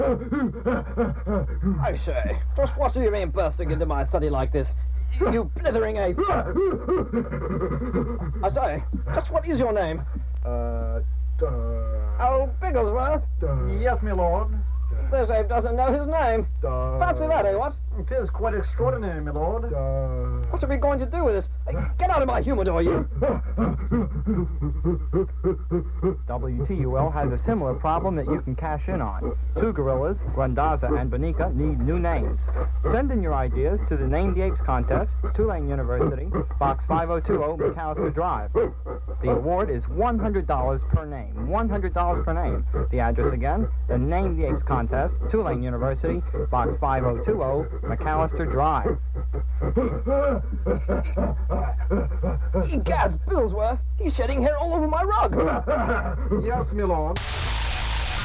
I say, just what do you mean bursting into my study like this? You blithering ape! I say, just what is your name? Oh, Bigglesworth? Yes, my lord. This ape doesn't know his name. Fancy that, eh, what? It is quite extraordinary, my lord. What are we going to do with this? Hey, get out of my humidor, you! WTUL has a similar problem that you can cash in on. Two gorillas, Glendaza and Bonica, need new names. Send in your ideas to the Name the Apes contest, Tulane University, Box 5020, McAllister Drive. The award is $100 per name. $100 per name. The address again, the Name the Apes contest, Tulane University, Box 5020, McAllister Drive. Egad, Bigglesworth, he's shedding hair all over my rug! Yes, my lord.